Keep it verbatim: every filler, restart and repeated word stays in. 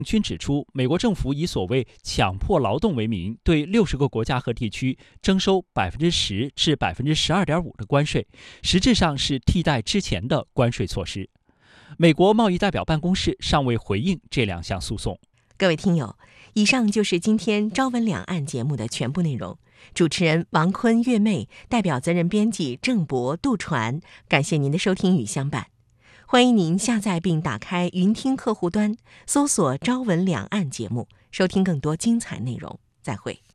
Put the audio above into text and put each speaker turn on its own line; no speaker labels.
均指出，美国政府以所谓强迫劳动为名，对六十个国家和地区征收百分之十至百分之十二点五的关税，实质上是替代之前的关税措施。美国贸易代表办公室尚未回应这两项诉讼。
各位听友，以上就是今天《朝闻两岸》节目的全部内容。主持人王坤、月妹，代表责任编辑郑博、杜传，感谢您的收听与相伴。欢迎您下载并打开云听客户端，搜索“朝闻两岸”节目，收听更多精彩内容。再会。